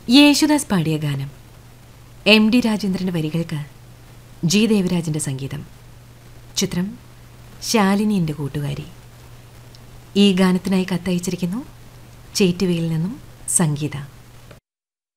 യേശുദാസ് പാടിയ ഗാനം. MD രാജേന്ദ്രൻ്റെ വരികൾക്ക് ജി ദേവരാജൻ്റെ സംഗീതം. ചിത്രം ശാലിനി എൻ്റെ കൂട്ടുകാരി. ഈ ഗാനത്തിനായി കത്തയച്ചിരിക്കുന്നു ചേറ്റുവയിൽ നിന്നും സംഗീത.